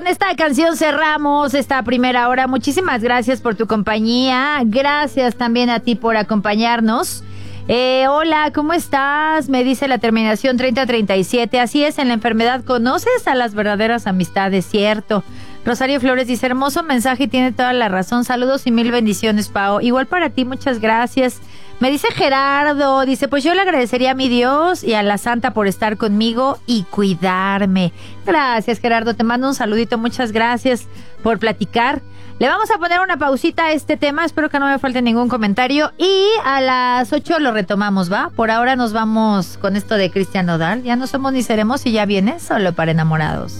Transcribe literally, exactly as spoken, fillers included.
con esta canción cerramos esta primera hora. Muchísimas gracias por tu compañía. Gracias también a ti por acompañarnos. Eh, hola, ¿cómo estás? Me dice la terminación treinta treinta y siete. Así es, en la enfermedad conoces a las verdaderas amistades, cierto. Rosario Flores dice, hermoso mensaje y tiene toda la razón. Saludos y mil bendiciones, Pao. Igual para ti, muchas gracias. Me dice Gerardo, dice, pues yo le agradecería a mi Dios y a la Santa por estar conmigo y cuidarme. Gracias, Gerardo, te mando un saludito, muchas gracias por platicar. Le vamos a poner una pausita a este tema, espero que no me falte ningún comentario. Y a las ocho lo retomamos, ¿va? Por ahora nos vamos con esto de Cristian Nodal. Ya no somos ni seremos y ya viene Solo para Enamorados.